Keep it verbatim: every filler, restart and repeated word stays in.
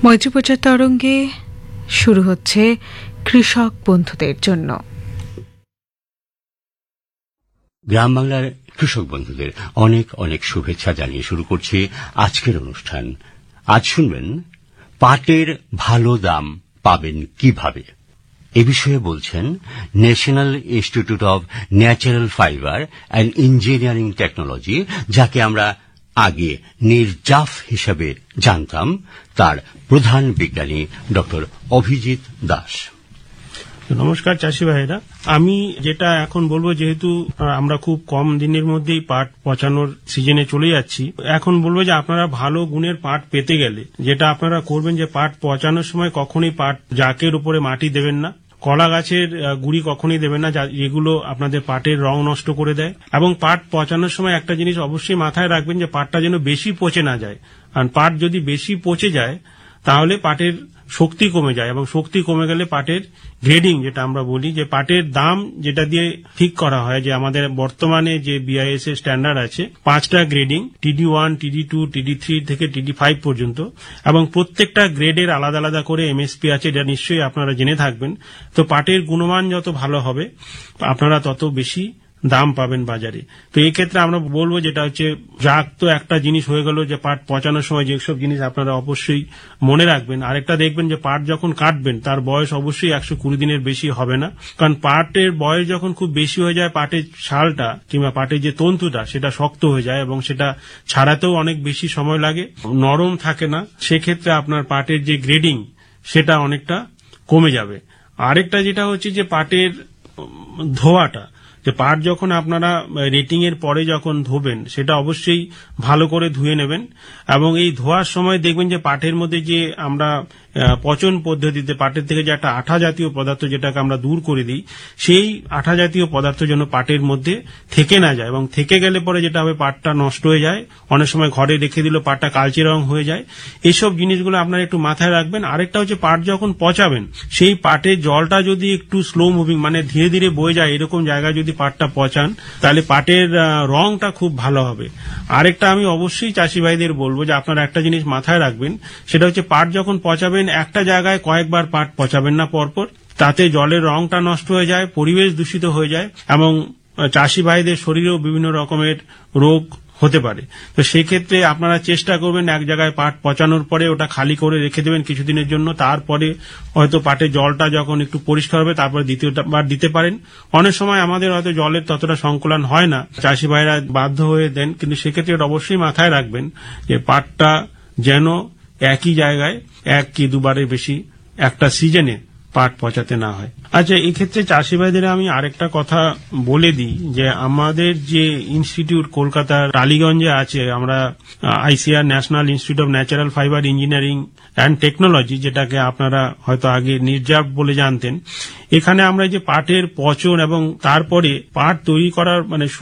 মৈত্রী তরঙ্গে শুরু হচ্ছে কৃষক বন্ধুদের জন্য। গ্রাম বাংলার কৃষক বন্ধুদের অনেক অনেক শুভেচ্ছা জানিয়ে শুরু করছি আজকের অনুষ্ঠান। আজ শুনবেন পাটের ভালো দাম পাবেন কিভাবে। এ বিষয়ে বলছেন national institute of natural fibre and engineering technology, যাকে আমরা আগে নির্জাফ হিসেবে জানতাম, তার প্রধান বিজ্ঞানী ডক্টর অভিজিৎ দাস। নমস্কার চাষি ভাইরা, আমি যেটা এখন বলবো, যেহেতু আমরা খুব কম দিনের মধ্যেই পাট পচানোর সিজনে চলে যাচ্ছি, এখন বলবো যে আপনারা ভালো গুণের পাট পেতে গেলে যেটা আপনারা করবেন, যে পাট পচানোর সময় কখনোই পাট জাকের উপরে মাটি দেবেন না, কলা গাছের গুড়ি কখনোই দেবেন না, যেগুলো আপনাদের পাটের রং নষ্ট করে দেয়। এবং পাট পচানোর সময় একটা জিনিস অবশ্যই মাথায় রাখবেন, যে পাটটা যেন বেশি পচে না যায়। আর পাট যদি বেশি পচে যায় তাহলে পাটের শক্তি কমে যায়, এবং শক্তি কমে গেলে পাটের গ্রেডিং, যেটা আমরা বলি, যে পাটের দাম যেটা দিয়ে ঠিক করা হয়, যে আমাদের বর্তমানে যে বিআইএস এর স্ট্যান্ডার্ড আছে, পাঁচটা গ্রেডিং, টিডি ওয়ান, টিডি টু, টিডি থ্রি থেকে টিডি ফাইভ পর্যন্ত, এবং প্রত্যেকটা গ্রেডের আলাদা আলাদা করে এমএসপি আছে, যা নিশ্চয়ই আপনারা জেনে থাকবেন। তো পাটের গুণমান যত ভালো হবে আপনারা তত বেশি দাম পাবেন বাজারে। তো এই ক্ষেত্রে আমরা বলবো, যেটা হচ্ছে জাগ তো একটা জিনিস হয়ে গেল, যে পাট পচানোর সময় যেসব জিনিস আপনারা অবশ্যই মনে রাখবেন। আরেকটা দেখবেন, যে পাট যখন কাটবেন তার বয়স অবশ্যই একশো কুড়ি দিনের বেশি হবে না, কারণ পাটের বয়স যখন খুব বেশি হয়ে যায়, পাটের ছালটা কিংবা পাটের যে তন্তুটা সেটা শক্ত হয়ে যায়, এবং সেটা ছাড়াতেও অনেক বেশি সময় লাগে, নরম থাকে না। সেক্ষেত্রে আপনার পাটের যে গ্রেডিং সেটা অনেকটা কমে যাবে। আরেকটা যেটা হচ্ছে, যে পাটের ধোয়াটা, যে পাট যখন আপনারা রেটিং এর পরে যখন ধোবেন সেটা অবশ্যই ভালো করে ধুয়ে নেবেন। এবং এই ধোয়ার সময় দেখবেন যে পাটের মধ্যে যে আমরা পচন পদ্ধতিতে পাটের থেকে যে একটা আঠা জাতীয় পদার্থ যেটাকে আমরা দূর করে দিই, সেই আঠা জাতীয় পদার্থ যেন পাটের মধ্যে থেকে না যায়, এবং থেকে গেলে পরে যেটা হবে, পাটটা নষ্ট হয়ে যায়। অনেক সময় ঘরে রেখে দিল পাটটা কালচে রং হয়ে যায়। এইসব জিনিসগুলো আপনারা একটু মাথায় রাখবেন। আরেকটা হচ্ছে, পাট যখন পচাবেন সেই পাটের জলটা যদি একটু স্লো মুভিং, মানে ধীরে ধীরে বয়ে যায়, এরকম জায়গায় যদি পাটটা পচান তাহলে পাটের রংটা খুব ভালো হবে। আরেকটা আমি অবশ্যই চাষি ভাইদের বলবো, যে আপনারা একটা জিনিস মাথায় রাখবেন, সেটা হচ্ছে পাট যখন পচাবেন একটা জায়গায় কয়েকবার পাট পচাবেন না পরপর, তাতে জলের রংটা নষ্ট হয়ে যায়, পরিবেশ দূষিত হয়ে যায়, এবং চাষি ভাইদের শরীরেও বিভিন্ন রকমের রোগ হতে পারে। তো সেই ক্ষেত্রে আপনারা চেষ্টা করবেন, এক জায়গায় পাট পচানোর পরে ওটা খালি করে রেখে দেবেন কিছুদিনের জন্য, তারপরে হয়তো পাটের জলটা যখন একটু পরিষ্কার হবে তারপরে দ্বিতীয়বার দিতে পারেন। অনেক সময় আমাদের হয়তো জলের ততটা সংকলন হয় না, চাষি ভাইরা বাধ্য হয়ে দেন, কিন্তু সেক্ষেত্রে এটা অবশ্যই মাথায় রাখবেন, যে পাটটা যেন একই জায়গায় এক কি দুবারের বেশি একটা সিজনে পাট পচাতে না হয়। আচ্ছা, এই ক্ষেত্রে চাষি ভাইদের আমি আরেকটা কথা বলে দিই, যে আমাদের যে ইনস্টিটিউট কলকাতার টালিগঞ্জে আছে, আমরা ICR national institute of natural fibre engineering and technology, যেটাকে আপনারা হয়তো আগে নির্জাপ বলে জানতেন, এখানে আমরা যে পাটের পচন এবং তারপরে পাট তৈরি করার মানে